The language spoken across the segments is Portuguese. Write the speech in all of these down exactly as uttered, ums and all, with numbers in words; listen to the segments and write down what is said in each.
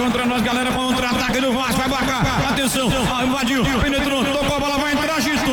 contra nós, galera, contra-ataque do Vasco, vai marcar, atenção, ah, invadiu, penetrou, tocou a bola, vai entrar, Xisto.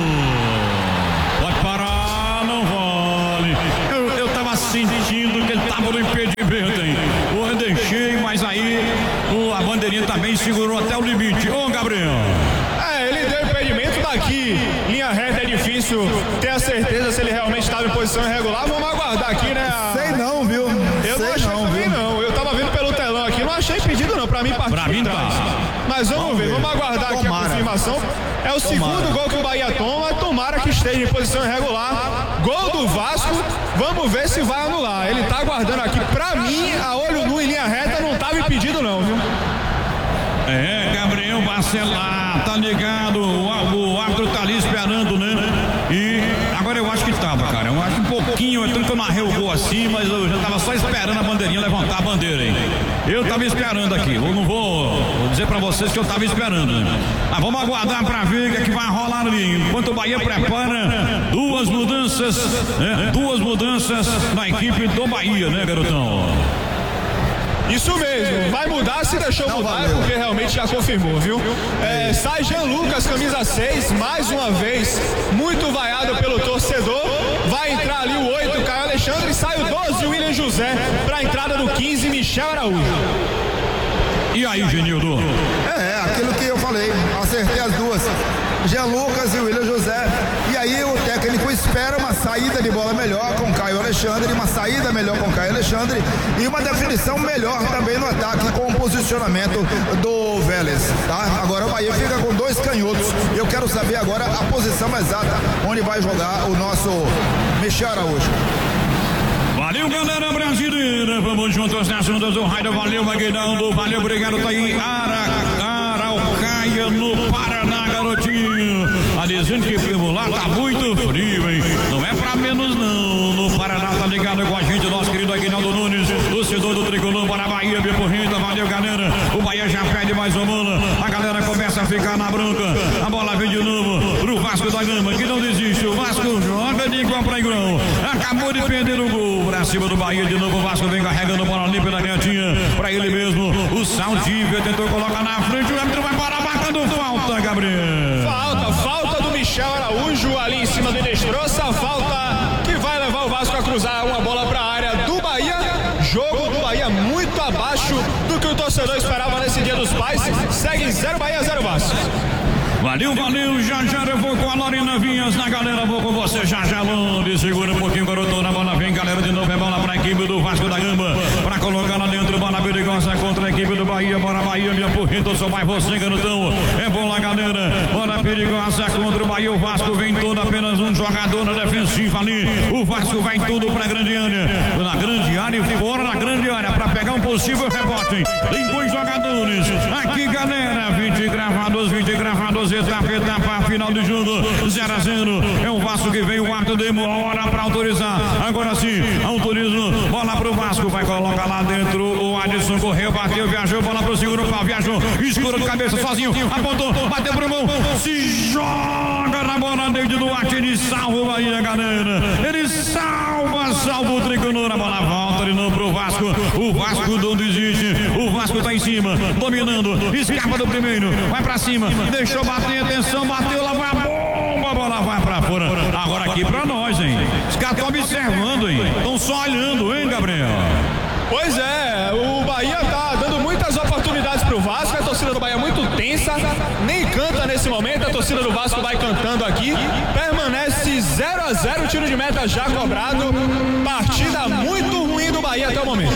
Pode parar, não vale. Eu, eu tava sentindo que ele tava no impedimento, hein. Eu deixei, mas aí o, a bandeirinha também segurou até o limite. Ô, Gabriel. É, ele deu impedimento daqui, linha reta é difícil ter a certeza se ele realmente estava em posição irregular. Vamos aguardar aqui, né? A... Sei não, viu? Eu Sei não achei não, também viu? não. Eu tava vendo pelo telão aqui, não achei pedido não. Pra mim partiu Pra mim tá. Mas vamos, Vamos ver, ver. vamos aguardar aqui Tomara. a confirmação. É o segundo gol que o Bahia toma. Tomara que esteja em posição irregular. Gol do Vasco. Vamos ver se vai anular. Ele tá aguardando aqui. Pra mim, a olho nu em linha reta não tava impedido não, viu? É, Gabriel Bacelar, tá ligado, o, o árbitro tá ali esperando, né? E agora eu acho que tava, cara, eu acho um pouquinho, tanto que eu narrei o gol assim, mas eu já tava só esperando a bandeirinha levantar a bandeira aí. Eu tava esperando aqui, eu não vou, vou dizer pra vocês que eu tava esperando, né? Mas vamos aguardar pra ver o que, é que vai rolar ali. Enquanto o Bahia prepara duas mudanças, né? Duas mudanças na equipe do Bahia, né, garotão? Isso mesmo, vai mudar, se deixou Não mudar, valeu. porque realmente já confirmou, viu? É, sai Jean Lucas, camisa seis, mais uma vez, muito vaiado pelo torcedor. Vai entrar ali o oito, Caio Alexandre, sai o doze, William José, pra entrada do quinze, Michel Araújo. E aí, Genildo? É, aquilo que eu falei, acertei as duas. Jean Lucas e William José. E aí o técnico espera uma saída de bola melhor com Caio Alexandre, uma saída melhor com Caio Alexandre e uma definição melhor também no ataque com o posicionamento do Vélez, tá? Agora o Bahia fica com dois canhotos. Eu quero saber agora a posição exata onde vai jogar o nosso Michel Araújo. Valeu, galera brasileira. Vamos juntos nessa onda do Raio. Valeu, Maguinaldo. Valeu, obrigado. Tá aí, Ara, Araucaia, no Paraná, garotinho. A dizendo que pelo lá tá muito frio, hein? Não é pra menos, não. No Paraná tá ligado com a gente, nosso querido Aguinaldo Nunes, torcedor do Tricolor para a Bahia, Biporrita. Valeu, galera. O Bahia já pede mais uma bola. A galera começa a ficar na bronca. A bola vem de novo pro Vasco da Gama, que não desiste. O Vasco joga de igual pra igual. Acabou de perder o gol. Pra cima do Bahia de novo. O Vasco vem carregando a bola limpa na netinha. Pra ele mesmo. O Saldívia tentou colocar na frente. O árbitro vai parar marcando falta, Gabriel. Falta, falta do Michel Araújo ali em cima do Destroça. Falta que vai levar o Vasco a cruzar uma bola pra área do Bahia. Jogo do Bahia muito abaixo do que o torcedor esperava nesse Dia dos Pais. Segue zero Bahia, zero Vasco. Valeu, valeu, já já eu vou com a Lorena Vinhas na galera, vou com você, já já Londres, segura um pouquinho, garoto, na bola vem, galera, de novo é bola pra equipe do Vasco da Gama, pra colocar lá dentro, bola perigosa contra a equipe do Bahia, bora Bahia, minha porrita, só vai você, garotão, é bola, galera, bola perigosa contra o Bahia, o Vasco vem todo, apenas um jogador na defensiva ali, o Vasco vai tudo pra grande área, na grande área e fora da grande área, pra pegar um possível rebote, tem dois jogadores, aqui galera, vinte gravados, vinte gravados, etapa, etapa, final do jogo, zero a zero, é o Vasco que vem, o árbitro demora pra autorizar, agora sim, autoriza, bola pro Vasco, vai colocar lá dentro, o Adson correu, bateu, viajou, bola pro segundo pau, viajou, escuro de cabeça, sozinho, apontou, bateu pro mão, se joga na bola dentro do Duarte, ele salva o Bahia, galera, ele salva, salva o Tricolor, a bola volta de novo pro Vasco, o Vasco não desiste, o Vasco tá em cima, dominando, escapa do primeiro, vai pra cima, deixou bater, atenção, bateu, lá vai a bomba, a bola vai pra fora, agora aqui pra nós, hein, os caras estão observando, hein, estão só olhando, hein, Gabriel? Pois é, o Bahia tá dando muitas oportunidades pro Vasco, a torcida do Bahia é muito tensa, nem canta nesse momento, a torcida do Vasco vai cantando aqui, permanece zero a zero, tiro de meta já cobrado, partida muito ruim do Bahia até o momento.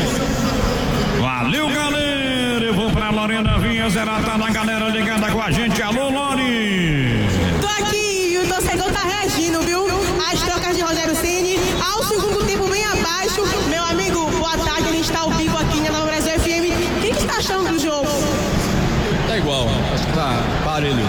Valeu, galera, eu vou pra Lorena Vinhas, ela tá na galera ligada com a gente, alô, Lori! Tô aqui e o torcedor tá reagindo, viu? As trocas de Rogério Ceni, ao segundo tempo bem abaixo, meu amigo, boa tarde, a gente tá ao vivo aqui na Nova Brasil F M, o que que você tá achando do jogo? Tá igual, acho que tá parelho.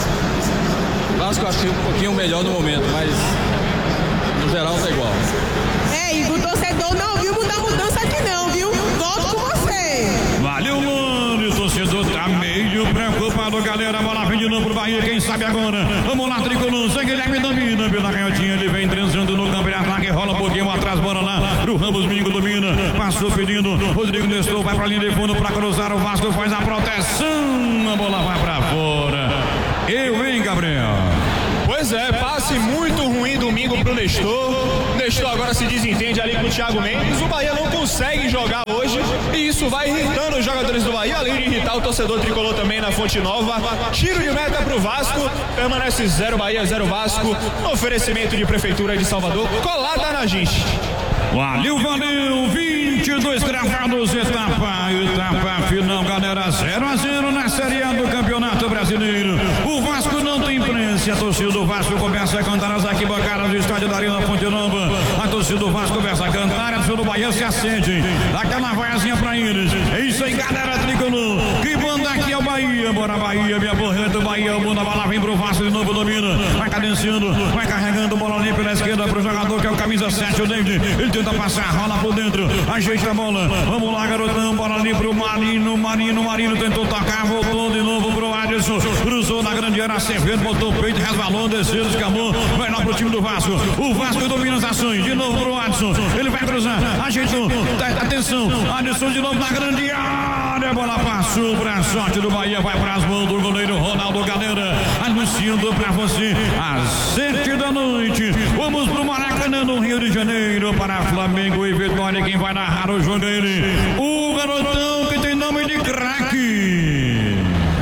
Vasco acho que um pouquinho melhor no momento, mas no geral tá igual. É, e o torcedor não viu mudar mudança aqui não, viu? Volto com você. Valeu, Lori, o torcedor tá meio preocupado, galera. galera, bola vem de novo pro Bahia, quem sabe agora? Vamos lá, tricolor, segue Guilherme domina pela canhotinha, ele vem transando no campo de ataque, rola um pouquinho atrás, bora lá, pro Ramos, Mingo domina, passou pedindo, Rodrigo Nestor vai pra linha de fundo pra cruzar, o Vasco faz a proteção, a bola vai pra fora. Eu, hein, Gabriel? Pois é, passe muito ruim domingo pro Nestor. Nestor agora se desentende ali com o Thiago Mendes. O Bahia não consegue jogar hoje e isso vai irritando os jogadores do Bahia, além de irritar o torcedor tricolor também na Fonte Nova. Tiro de meta pro Vasco, permanece zero Bahia, zero Vasco. Oferecimento de Prefeitura de Salvador, colada na gente. Valeu, valeu, vinte e dois gravados, etapa, etapa final, galera, zero a zero na Série A do Campeonato Brasileiro. O Vasco não tem imprensa, a torcida do Vasco começa a cantar nas arquibancadas do estádio da Arena Fonte Nova. A torcida do Vasco começa a cantar, a torcida do Bahia se acende, dá aquela vaiazinha pra eles. É isso aí, galera tricolor, que banda aqui é o Bahia, bora Bahia, minha borreta do Bahia, o mundo, a bola vem pro Vasco de novo, domina, vai cadenciando, vai carregando, bola ali pela esquerda pro jogador que é o camisa sete, o David, ele tenta passar, rola por dentro, ajeita a bola, vamos lá, garotão, bola ali pro Marino, Marino, Marino tentou tocar, voltou de novo pro Adson, cruzou na grande área, Acevedo, botou o peito, resvalou, desceu, escamou, vai lá pro time do Vasco, o Vasco domina as ações, de novo pro Adson, ele vai cruzar, ajeitou, atenção, Adson de novo na grande área, a bola passou pra sorte do Bahia, vai pras mãos do goleiro Ronaldo, galera, anunciando pra você, às sete da noite, vamos pro Maracanã, no Rio de Janeiro, para Flamengo e Vitória, quem vai narrar o jogo é ele, o garotão que tem nome de craque,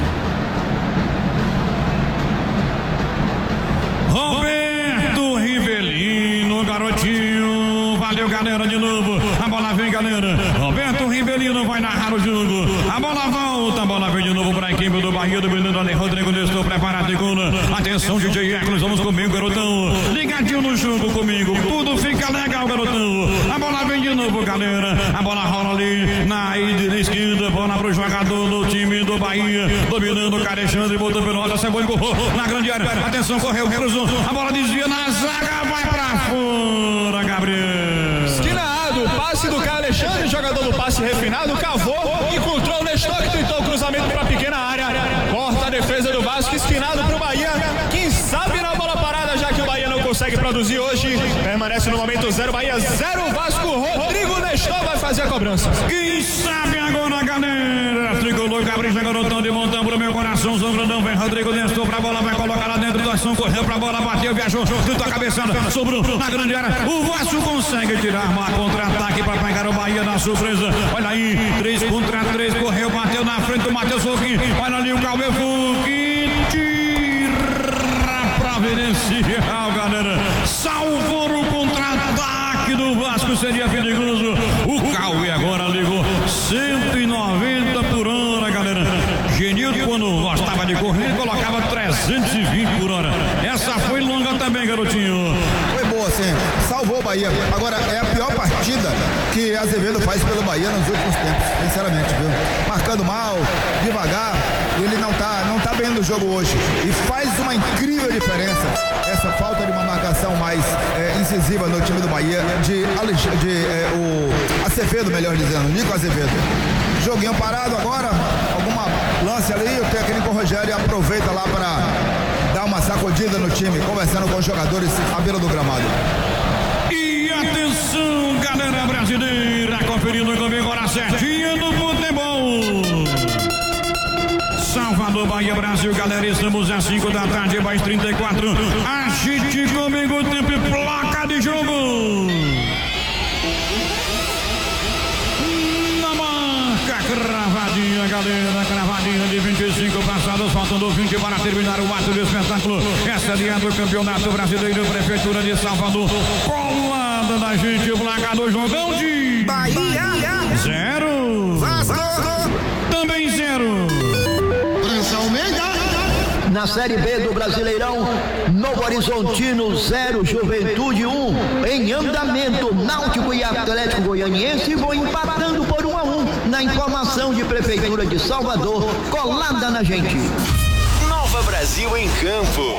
Roberto Rivelino, garotinho, valeu galera de novo, a bola vem galera, Roberto Rivelino vai narrar o jogo, a bola volta, a bola vem de novo para a equipe do Bahia, dominando ali, Rodrigo Nestor, preparado, segunda, atenção D J Hércules, vamos comigo garotão, ligadinho no jogo comigo, tudo fica legal garotão, a bola vem de novo galera, a bola rola ali na esquerda, bola pro jogador do time do Bahia, dominando o cara Alexandre, botou pelo lado, Cebola empurrou na grande área, atenção, correu, cruzou, a bola desvia na zaga, vai pra fora, Gabriel. Esquinado, passe do cara Alexandre, jogador do passe refinado, cavou, encontrou o Nestor que tentou o cruzamento pra pequena área, corta a defesa do Vasco, esquinado pro Bahia, quem sabe na bola parada, já que o Bahia não consegue produzir hoje, permanece no momento zero Bahia, zero Vasco, Rodrigo Nestor vai fazer a cobrança. Quem sabe agora, galera, tricolor, capricha, garotão de montão pro meu coração, São Grandão, vem Rodrigo Nestor pra bola, vai colocar lá dentro do ação, correu pra bola, bateu, viajou, tentou a cabeçada, sobrou na grande área, o Vasco consegue tirar uma contra-ataque pra pegar o Bahia na surpresa, olha aí, três contra três, correu, bateu na frente do Matheus Foguinho, olha ali o Cauê Foguinho, tira providencial, galera, salvou o contra-ataque do Vasco, seria perigoso, o Cauê agora ligou cento e noventa por hora, galera, Genildo quando gostava de correr colocava trezentos e vinte por hora, essa foi longa também, garotinho. Foi boa, sim, salvou o Bahia. Agora é a pior partida que Azevedo faz pelo Bahia nos últimos tempos, sinceramente, viu? Marcando mal, devagar, ele não tá, não tá bem no jogo hoje e faz uma incrível diferença essa falta de uma marcação mais é, incisiva no time do Bahia de, Alex, de é, o Acevedo, melhor dizendo, Nico Azevedo. Joguinho parado agora, alguma lance ali, o técnico Rogério aproveita lá para dar uma sacudida no time, conversando com os jogadores à beira do gramado. E atenção, galera brasileira, conferindo comigo agora certinho no futebol. Salvador, Bahia, Brasil, galera, estamos às cinco da tarde, mais trinta e quatro. Agite comigo o tempo e placa de jogo. Na marca, cravadinha, galera, cravadinha de vinte e cinco passados, faltando vinte para terminar o ato do espetáculo. Essa é a do Campeonato Brasileiro, Prefeitura de Salvador. Colada da gente, o placa do jogão de Bahia, zero. Vasco, também zero. Na Série B do Brasileirão, Novo Horizontino zero, Juventude um, em andamento, Náutico e Atlético Goianiense vão empatando por um a um, na informação de Prefeitura de Salvador, colada na gente. Nova Brasil em campo.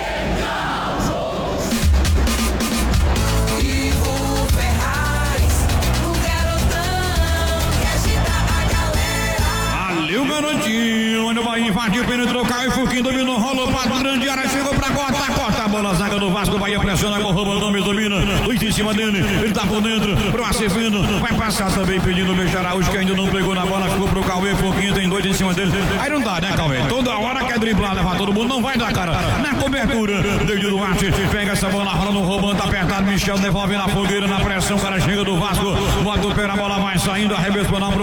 Valeu, garotinho. domínio do Bahia, invadiu, penetrou, caiu, Furquinho dominou, rolou, para grande área, chegou pra corta, corta a bola, zaga do Vasco, Bahia pressiona, roubando, Gomes domina, Luiz em cima dele, ele tá por dentro, pro Acefino, vai passar também pedindo o Beijo Araújo, que ainda não pegou na bola, ficou pro Cauê, Furquinho tem dois em cima dele, aí não dá, né, Cauê? Toda hora quer driblar, levar todo mundo, não vai dar, cara, na cobertura, Deide Duarte, pega essa bola, rola no roubando, tá apertado, Michel devolve na fogueira, na pressão, o cara chega do Vasco, bota o pé na bola, vai saindo, arrebestou na